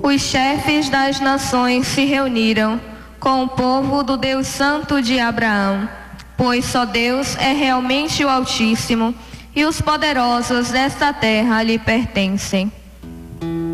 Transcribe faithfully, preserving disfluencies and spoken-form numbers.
Os chefes das nações se reuniram com o povo do Deus Santo de Abraão, pois só Deus é realmente o Altíssimo, e os poderosos desta terra lhe pertencem.